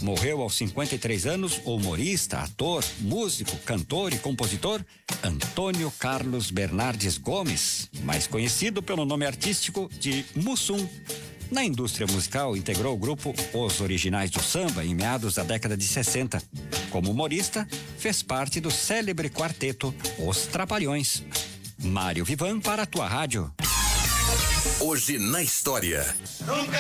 Morreu aos 53 anos o humorista, ator, músico, cantor e compositor Antônio Carlos Bernardes Gomes, mais conhecido pelo nome artístico de Mussum. Na indústria musical, integrou o grupo Os Originais do Samba em meados da década de 60. Como humorista, fez parte do célebre quarteto Os Trapalhões. Mário Vivan para a tua rádio. Hoje na história.